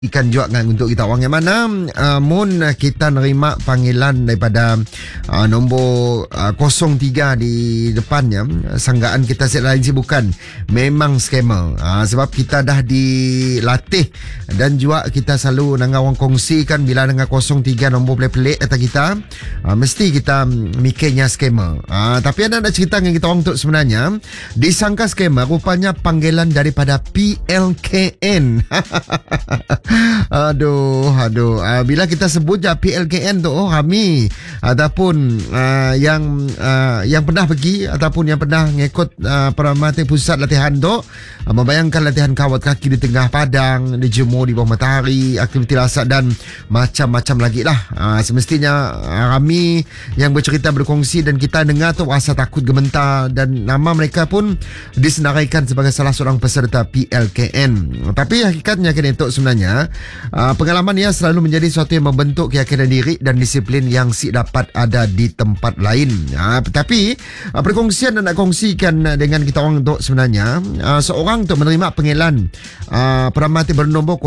Ikan juga kan untuk kita orang yang mana mun kita nerima panggilan daripada nombor 03 di depannya, sanggaan kita set lain bukan memang scammer, sebab kita dah dilatih dan juga kita selalu dengan orang kongsikan bila dengan 03 nombor pelik-pelik kata kita, mesti kita mikirnya scammer. Tapi ada cerita dengan kita orang tu sebenarnya disangka scammer, rupanya panggilan daripada PLKN. Aduh. Bila kita sebut je PLKN tu, kami ataupun yang pernah pergi ataupun yang pernah ngikut peramati pusat latihan tu, membayangkan latihan kawat kaki di tengah padang, dijemur di bawah matahari, aktiviti lasak dan macam-macam lagi lah. Semestinya kami yang bercerita berkongsi dan kita dengar tu rasa takut gementar, dan nama mereka pun disenaraikan sebagai salah seorang peserta PLKN. Tapi hakikatnya kini tu sebenarnya pengalaman ia selalu menjadi sesuatu yang membentuk keyakinan diri dan disiplin yang dapat ada di tempat lain. Tapi perkongsian dan nak kongsikan dengan kita orang untuk sebenarnya seorang untuk menerima panggilan peramati bernombor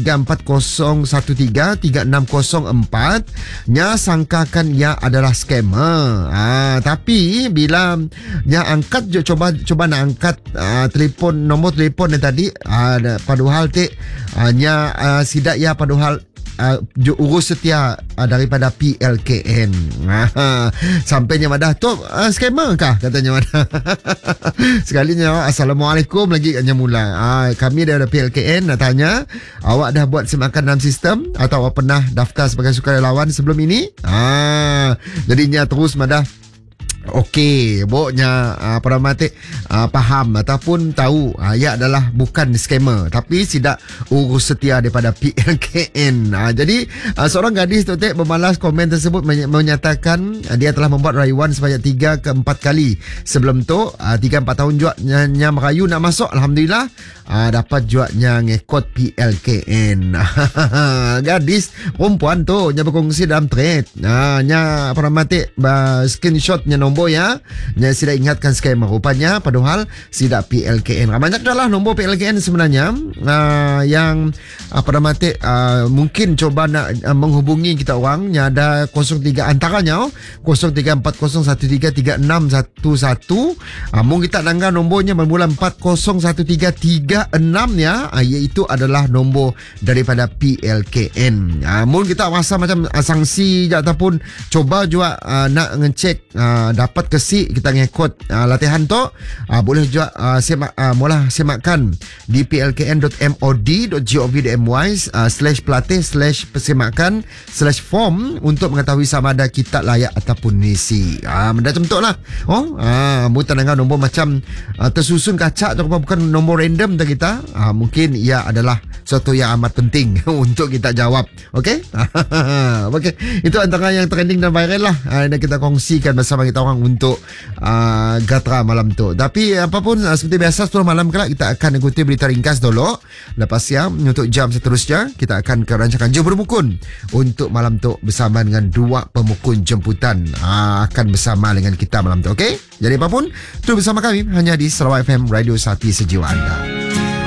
0340133604 nya sangkakan ia adalah scammer. Tapi bila nya angkat, coba nak angkat telefon, nombor telefon yang tadi, padahal nya sidak ya padahal urus setia daripada PLKN. Sampainya madah tu scammer kah katanya madah. Sekalinya Assalamualaikum lagi katanya mula. Kami dari PLKN nak tanya, awak dah buat semakan dalam sistem atau awak pernah daftar sebagai sukarelawan sebelum ini? Jadinya terus madah okey, boknya peramati faham ataupun tahu ia adalah bukan scammer tapi sidak urus setia daripada PLKN. Jadi seorang gadis tu bermalas komen tersebut menyatakan dia telah membuat rayuan sebanyak 3 ke 4 kali sebelum tu. 3-4 tahun juga nya merayu nak masuk, alhamdulillah dapat juga nya ngikut PLKN. Gadis perempuan tu nya berkongsi dalam thread, nya peramati screenshot nya nombor ya, nya sidak ingatkan scammer, rupanya padahal sidak PLKN. Banyak dah lah nombor PLKN sebenarnya yang peramati mungkin coba nak menghubungi kita orang, nya ada 03 antaranya 0340133611. Mungkin kita nangga nombornya bermula 401336 ya, iaitu adalah nombor daripada PLKN. Mungkin kita rasa macam sanksi je ataupun coba juga nak ngecek dapat kesi kita ngikut latihan tu, boleh juga semakkan di plkn.mod.gov.my/pelatih/persemakan/form untuk mengetahui sama ada kita layak ataupun nisi. Macam tu lah. Mungkin dengan nombor macam tersusun kacak tu, bukan nombor random tak kita. Mungkin ia adalah sesuatu yang amat penting untuk kita jawab. Okey? Okey. Itu antara yang trending dan viral lah yang kita kongsikan bersama kita orang untuk Gatra malam tu. Tapi apapun, seperti biasa 10 malam kelak kita akan ikuti berita ringkas dulu. Lepas ya, untuk jam seterusnya kita akan ke rancangan Jom Bermukun untuk malam tu bersama dengan 2 pemukun jemputan akan bersama dengan kita malam tu. Okey? Jadi apapun, tu bersama kami hanya di Sarawak FM Radio Sati Sejiwa Anda.